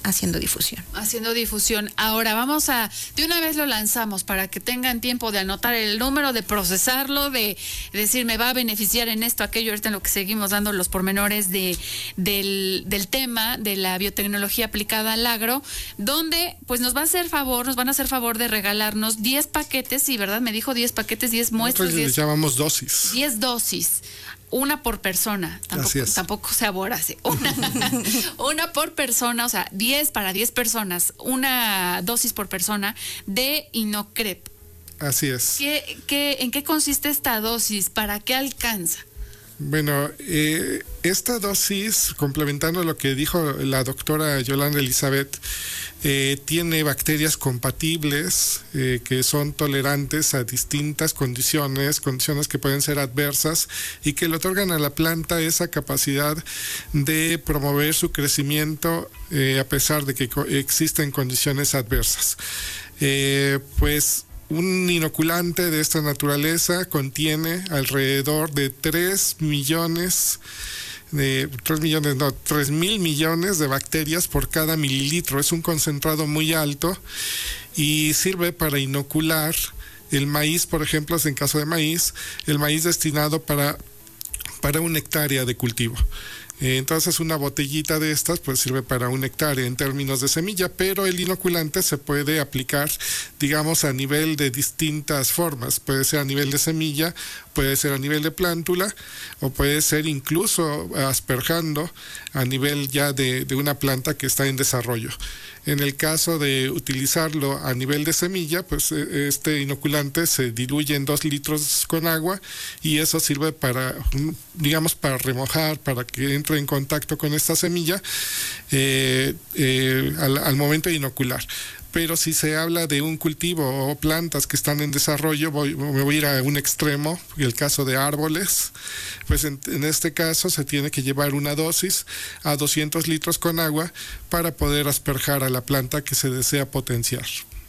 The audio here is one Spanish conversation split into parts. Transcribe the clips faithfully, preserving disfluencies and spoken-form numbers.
haciendo difusión. Haciendo difusión. Ahora vamos a, de una vez lo lanzamos para que tengan tiempo de anotar el número, de procesarlo, de decir me va a beneficiar en esto, aquello, ahorita en lo que seguimos dando los pormenores de, del, del tema de la biotecnología aplicada al agro, donde pues nos va a hacer favor, nos van a hacer favor de regalarnos diez paquetes, sí, ¿verdad? Me dijo diez paquetes, diez muestras. Nosotros les llamamos dosis. diez dosis. Una por persona, tampoco, tampoco se aborace. Una, una por persona, o sea, diez para diez personas, una dosis por persona de Inocrep. Así es. ¿Qué, qué, ¿En qué consiste esta dosis? ¿Para qué alcanza? Bueno, eh, esta dosis, complementando lo que dijo la doctora Yolanda Elizabeth, eh, tiene bacterias compatibles eh, que son tolerantes a distintas condiciones, condiciones que pueden ser adversas y que le otorgan a la planta esa capacidad de promover su crecimiento eh, a pesar de que co- existen condiciones adversas. Eh, pues un inoculante de esta naturaleza contiene alrededor de tres millones de tres millones, no, tres mil millones de bacterias por cada mililitro. Es un concentrado muy alto y sirve para inocular el maíz, por ejemplo, en caso de maíz, el maíz destinado para, para una hectárea de cultivo. Entonces una botellita de estas pues sirve para una hectárea en términos de semilla, pero el inoculante se puede aplicar, digamos, a nivel de distintas formas. Puede ser a nivel de semilla, puede ser a nivel de plántula o puede ser incluso asperjando a nivel ya de, de una planta que está en desarrollo. En el caso de utilizarlo a nivel de semilla, pues este inoculante se diluye en dos litros con agua y eso sirve para, digamos, para remojar, para que entre en contacto con esta semilla eh, eh, al, al momento de inocular. Pero si se habla de un cultivo o plantas que están en desarrollo, voy, me voy a ir a un extremo, el caso de árboles, pues en, en este caso se tiene que llevar una dosis a doscientos litros con agua para poder asperjar a la planta que se desea potenciar.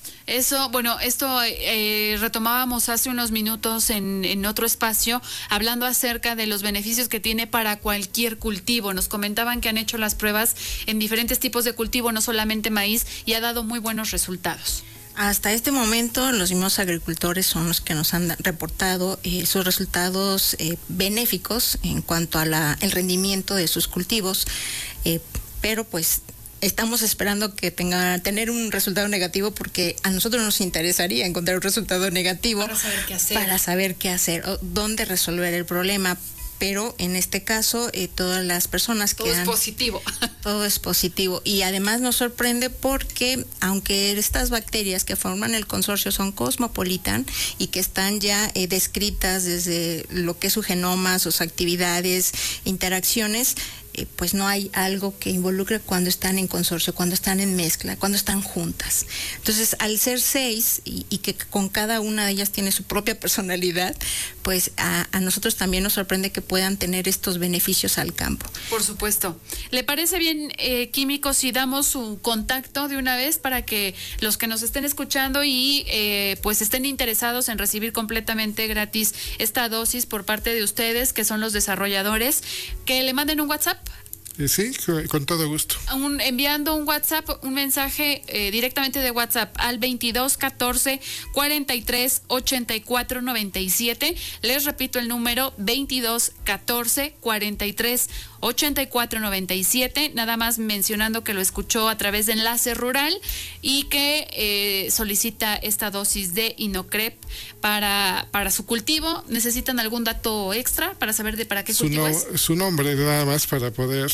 Eso, bueno, esto eh, retomábamos hace unos minutos en, en otro espacio, hablando acerca de los beneficios que tiene para cualquier cultivo. Nos comentaban que han hecho las pruebas en diferentes tipos de cultivo, no solamente maíz, y ha dado muy buenos resultados. Hasta este momento, los mismos agricultores son los que nos han reportado eh, sus resultados eh, benéficos en cuanto a la, el rendimiento de sus cultivos, eh, pero pues estamos esperando que tenga tener un resultado negativo porque a nosotros nos interesaría encontrar un resultado negativo para saber qué hacer, para saber qué hacer, o dónde resolver el problema. Pero en este caso, eh, todas las personas todo que es han... positivo. Todo es positivo. Y además nos sorprende porque, aunque estas bacterias que forman el consorcio son cosmopolitan y que están ya eh, descritas desde lo que es su genoma, sus actividades, interacciones, eh, pues no hay algo que involucre cuando están en consorcio, cuando están en mezcla, cuando están juntas. Entonces, al ser seis y, y que con cada una de ellas tiene su propia personalidad, pues a, a nosotros también nos sorprende que puedan tener estos beneficios al campo. Por supuesto. ¿Le parece bien, eh, Químico, si damos su contacto de una vez para que los que nos estén escuchando y eh, pues estén interesados en recibir completamente gratis esta dosis por parte de ustedes, que son los desarrolladores, que le manden un WhatsApp? Sí, con todo gusto. Un, enviando un WhatsApp, un mensaje eh, directamente de WhatsApp al veintidós catorce cuarenta y tres ochenta y cuatro noventa y siete. Les repito el número veintidós catorce cuarenta y tres ochenta y cuatro noventa y siete, nada más mencionando que lo escuchó a través de Enlace Rural y que eh, solicita esta dosis de Inocrep para, para su cultivo. ¿Necesitan algún dato extra para saber de para qué su cultivo no, es? Su nombre nada más para poder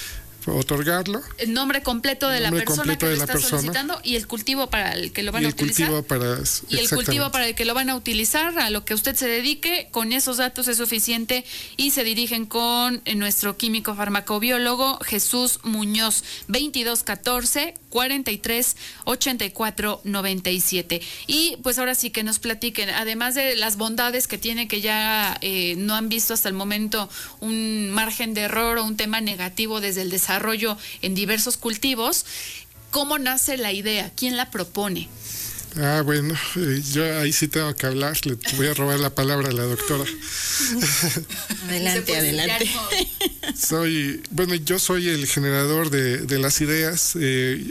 otorgarlo. El nombre completo de nombre la persona que lo está persona. solicitando y el cultivo para el que lo van y a el utilizar. Cultivo para, y el cultivo para el que lo van a utilizar, a lo que usted se dedique, con esos datos es suficiente y se dirigen con nuestro químico farmacobiólogo Jesús Muñoz, veintidós catorce cuarenta y tres ochenta y cuatro noventa y siete. Y pues ahora sí que nos platiquen, además de las bondades que tiene, que ya eh, no han visto hasta el momento un margen de error o un tema negativo desde el desarrollo desarrollo en diversos cultivos, ¿cómo nace la idea? ¿Quién la propone? Ah, bueno, eh, yo ahí sí tengo que hablar, le voy a robar la palabra a la doctora. Adelante, adelante. Soy, bueno, yo soy el generador de, de las ideas. Eh,